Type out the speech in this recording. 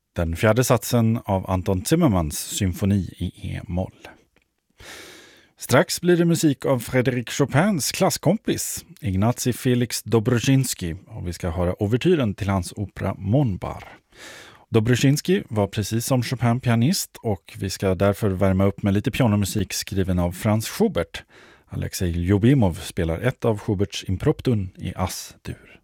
Den fjärde satsen av Anton Zimmermans symfoni i E-moll. Strax blir det musik av Frédéric Chopins klasskompis, Ignacy Felix Dobrzyński, och vi ska höra ouvertyren till hans opera Monbar. Dobrzyński var precis som Chopin pianist och vi ska därför värma upp med lite pianomusik skriven av Franz Schubert. Alexej Ljubimov spelar ett av Schuberts impromptun i Ass-dur.